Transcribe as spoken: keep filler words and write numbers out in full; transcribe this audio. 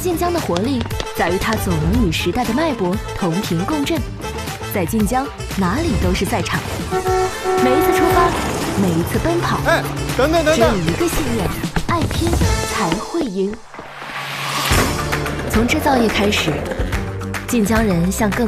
晋江的活力在于它总能与时代的脉搏同频共振，在晋江哪里都是赛场。每一次出发，每一次奔跑， 哎，等等等等， 只有一个信念：爱拼才会赢。从制造业开始，晋江人向更